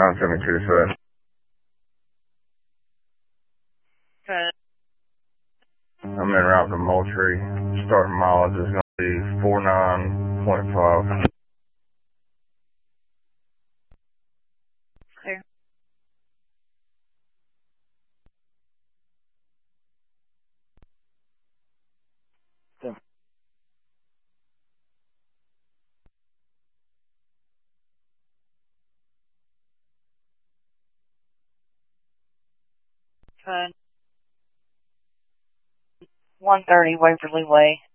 972, sir. Okay. I'm en route to Moultrie. Starting mileage is going to be 49.5. Clear. Yeah. Okay. 130 Waverly Way.